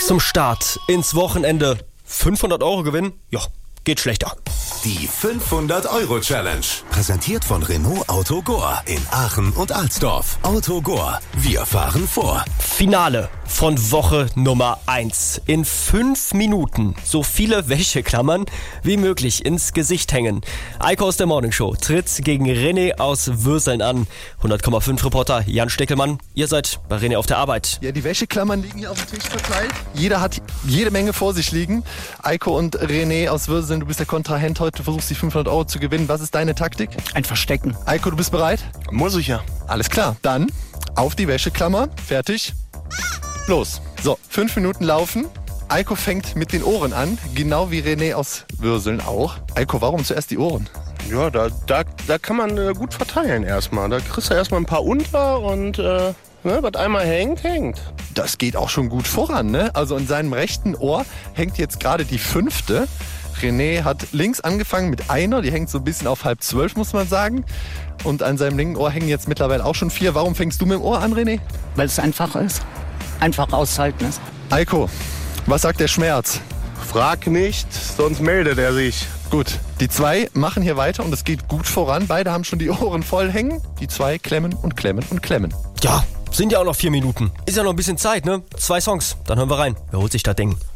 zum Start ins Wochenende. 500 € gewinnen? Ja, geht schlechter. Die 500-Euro-Challenge. Präsentiert von Renault Autogor in Aachen und Alsdorf. Autogor, wir fahren vor. Finale von Woche Nummer 1. In 5 Minuten so viele Wäscheklammern wie möglich ins Gesicht hängen. Eiko aus der Morning Show tritt gegen René aus Würseln an. 100,5 Reporter Jan Steckelmann, ihr seid bei René auf der Arbeit. Ja, die Wäscheklammern liegen hier auf dem Tisch verteilt. Jeder hat jede Menge vor sich liegen. Eiko und René aus Würseln, du bist der Kontrahent heute, versuchst die 500 € zu gewinnen. Was ist deine Taktik? Ein Verstecken. Eiko, du bist bereit? Muss ich ja. Alles klar, dann auf die Wäscheklammer. Fertig. Los. So, 5 Minuten laufen. Eiko fängt mit den Ohren an, genau wie René aus Würseln auch. Eiko, warum zuerst die Ohren? Ja, da kann man gut verteilen erstmal. Da kriegst du erstmal ein paar unter und was einmal hängt. Das geht auch schon gut voran, ne? Also in seinem rechten Ohr hängt jetzt gerade die 5. René hat links angefangen mit einer, die hängt so ein bisschen auf 11:30, muss man sagen. Und an seinem linken Ohr hängen jetzt mittlerweile auch schon 4. Warum fängst du mit dem Ohr an, René? Weil es einfach ist. Einfach aushalten ist. Eiko, was sagt der Schmerz? Frag nicht, sonst meldet er sich. Gut, die 2 machen hier weiter und es geht gut voran. Beide haben schon die Ohren voll hängen. Die 2 klemmen und klemmen und klemmen. Ja, sind ja auch noch 4 Minuten. Ist ja noch ein bisschen Zeit, ne? 2 Songs, dann hören wir rein. Wer holt sich das Ding?